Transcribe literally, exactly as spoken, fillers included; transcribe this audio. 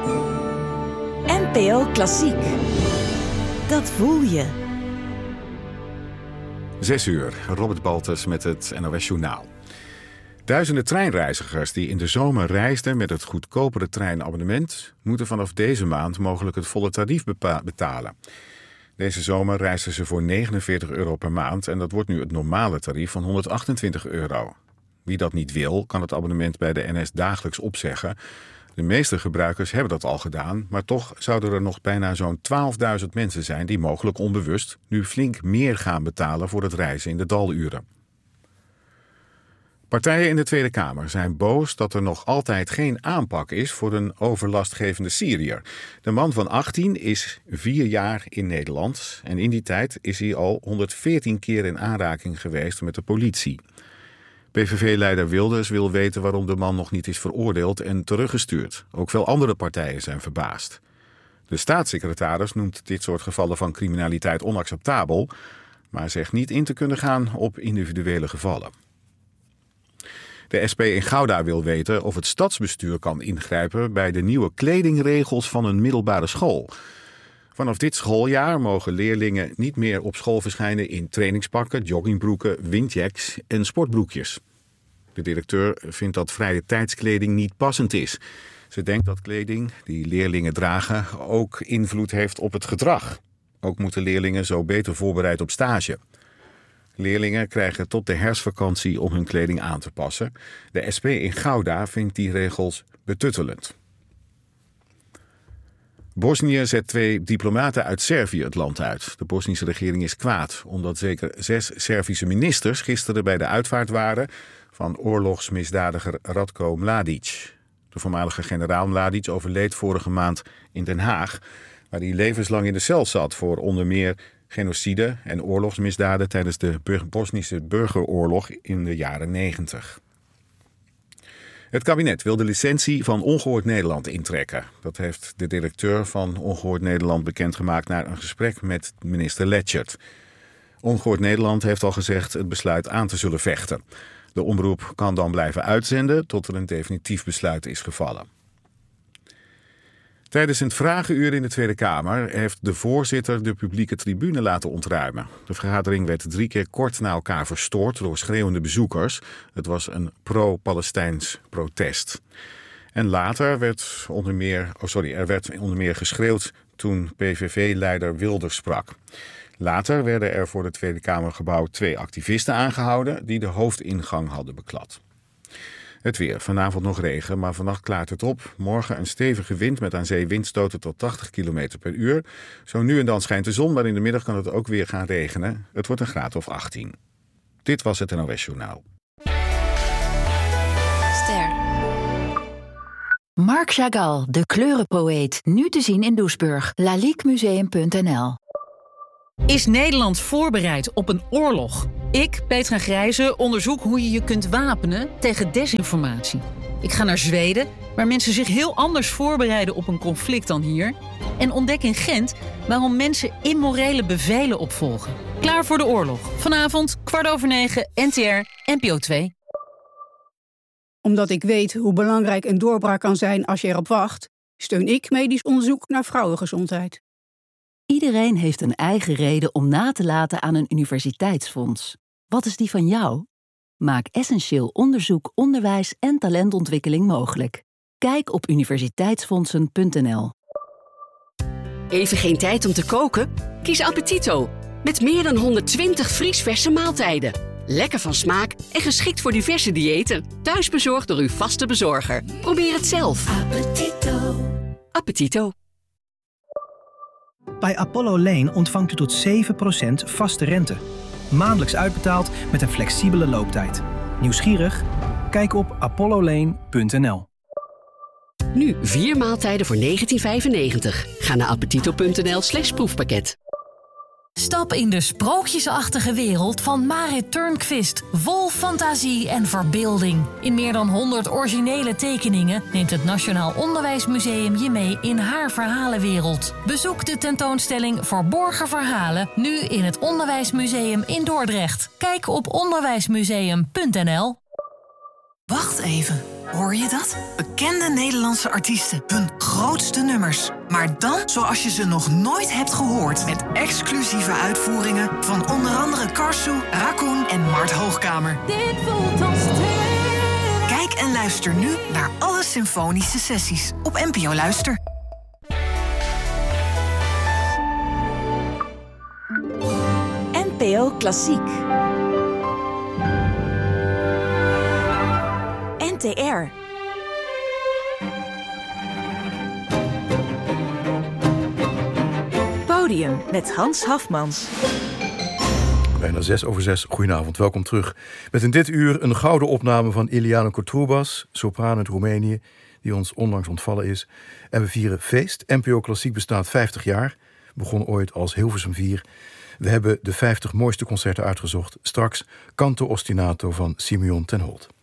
N P O Klassiek. Dat voel je. Zes uur, Robert Baltus met het N O S Journaal. Duizenden treinreizigers die in de zomer reisden met het goedkopere treinabonnement moeten vanaf deze maand mogelijk het volle tarief bepa- betalen. Deze zomer reisden ze voor negenenveertig euro per maand en dat wordt nu het normale tarief van honderdachtentwintig euro. Wie dat niet wil, kan het abonnement bij de N S dagelijks opzeggen. De meeste gebruikers hebben dat al gedaan, maar toch zouden er nog bijna zo'n twaalfduizend mensen zijn die mogelijk onbewust nu flink meer gaan betalen voor het reizen in de daluren. Partijen in de Tweede Kamer zijn boos dat er nog altijd geen aanpak is voor een overlastgevende Syriër. De man van achttien is vier jaar in Nederland en in die tijd is hij al honderdveertien keer in aanraking geweest met de politie. P V V-leider Wilders wil weten waarom de man nog niet is veroordeeld en teruggestuurd. Ook veel andere partijen zijn verbaasd. De staatssecretaris noemt dit soort gevallen van criminaliteit onacceptabel, maar zegt niet in te kunnen gaan op individuele gevallen. De S P in Gouda wil weten of het stadsbestuur kan ingrijpen bij de nieuwe kledingregels van een middelbare school. Vanaf dit schooljaar mogen leerlingen niet meer op school verschijnen in trainingspakken, joggingbroeken, windjacks en sportbroekjes. De directeur vindt dat vrije tijdskleding niet passend is. Ze denkt dat kleding die leerlingen dragen ook invloed heeft op het gedrag. Ook moeten leerlingen zo beter voorbereid op stage. Leerlingen krijgen tot de herfstvakantie om hun kleding aan te passen. De S P in Gouda vindt die regels betuttelend. Bosnië zet twee diplomaten uit Servië het land uit. De Bosnische regering is kwaad omdat zeker zes Servische ministers gisteren bij de uitvaart waren van oorlogsmisdadiger Ratko Mladic. De voormalige generaal Mladic overleed vorige maand in Den Haag, waar hij levenslang in de cel zat voor onder meer genocide en oorlogsmisdaden tijdens de Bosnische burgeroorlog in de jaren negentig. Het kabinet wil de licentie van Ongehoord Nederland intrekken. Dat heeft de directeur van Ongehoord Nederland bekendgemaakt na een gesprek met minister Letchert. Ongehoord Nederland heeft al gezegd het besluit aan te zullen vechten. De omroep kan dan blijven uitzenden tot er een definitief besluit is gevallen. Tijdens het vragenuur in de Tweede Kamer heeft de voorzitter de publieke tribune laten ontruimen. De vergadering werd drie keer kort na elkaar verstoord door schreeuwende bezoekers. Het was een pro-Palestijns protest. En later werd onder meer, oh sorry, er werd onder meer geschreeuwd toen P V V-leider Wilders sprak. Later werden er voor het Tweede Kamergebouw twee activisten aangehouden die de hoofdingang hadden beklad. Het weer. Vanavond nog regen, maar vannacht klaart het op. Morgen een stevige wind met aan zee windstoten tot tachtig kilometer per uur. Zo nu en dan schijnt de zon, maar in de middag kan het ook weer gaan regenen. Het wordt een graad of achttien. Dit was het N O S Journaal. Ster. Marc Chagall, de kleurenpoëet. Nu te zien in Doesburg. laliquemuseum punt n l. Is Nederland voorbereid op een oorlog? Ik, Petra Grijze, onderzoek hoe je je kunt wapenen tegen desinformatie. Ik ga naar Zweden, waar mensen zich heel anders voorbereiden op een conflict dan hier. En ontdek in Gent waarom mensen immorele bevelen opvolgen. Klaar voor de oorlog. Vanavond, kwart over negen, N T R, N P O twee. Omdat ik weet hoe belangrijk een doorbraak kan zijn als je erop wacht, steun ik medisch onderzoek naar vrouwengezondheid. Iedereen heeft een eigen reden om na te laten aan een universiteitsfonds. Wat is die van jou? Maak essentieel onderzoek, onderwijs en talentontwikkeling mogelijk. Kijk op universiteitsfondsen punt n l. Even geen tijd om te koken? Kies Appetito. Met meer dan honderdtwintig vriesverse maaltijden. Lekker van smaak en geschikt voor diverse diëten. Thuisbezorgd door uw vaste bezorger. Probeer het zelf. Appetito. Appetito. Bij Apollo Lane ontvangt u tot zeven procent vaste rente. Maandelijks uitbetaald met een flexibele looptijd. Nieuwsgierig? Kijk op apollo lane punt n l. Nu vier maaltijden voor negentien vijfennegentig. Ga naar appetito punt n l slash proefpakket. Stap in de sprookjesachtige wereld van Marit Turnquist. Vol fantasie en verbeelding. In meer dan honderd originele tekeningen neemt het Nationaal Onderwijsmuseum je mee in haar verhalenwereld. Bezoek de tentoonstelling Verborgen Verhalen nu in het Onderwijsmuseum in Dordrecht. Kijk op onderwijsmuseum punt n l. Wacht even. Hoor je dat? Bekende Nederlandse artiesten, hun grootste nummers. Maar dan zoals je ze nog nooit hebt gehoord. Met exclusieve uitvoeringen van onder andere Karsu, Raccoon en Mart Hoogkamer. Dit voelt als tweede. Kijk en luister nu naar alle symfonische sessies op N P O Luister. N P O Klassiek. N T R. Podium met Hans Hafmans. Bijna zes over zes. Goedenavond, welkom terug. Met in dit uur een gouden opname van Iliana Kotrubas, sopraan uit Roemenië, die ons onlangs ontvallen is. En we vieren feest. N P O Klassiek bestaat vijftig jaar. Begon ooit als Hilversum vier. We hebben de vijftig mooiste concerten uitgezocht. Straks Canto Ostinato van Simeon ten Holt.